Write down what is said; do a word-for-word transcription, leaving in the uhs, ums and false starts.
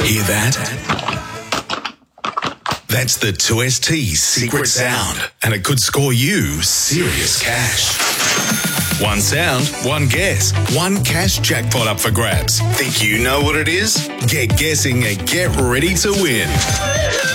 Hear that? That's the two S T's secret sound, and it could score you serious cash. One sound, one guess, one cash jackpot up for grabs. Think you know what it is? Get guessing and get ready to win.